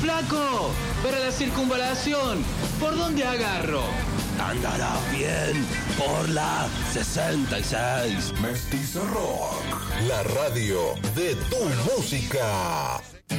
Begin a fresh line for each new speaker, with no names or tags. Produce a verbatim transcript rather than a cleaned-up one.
Flaco, para la circunvalación, ¿por dónde agarro?
Andará bien por la sesenta y seis.
Mestizo Rock, la radio de tu música.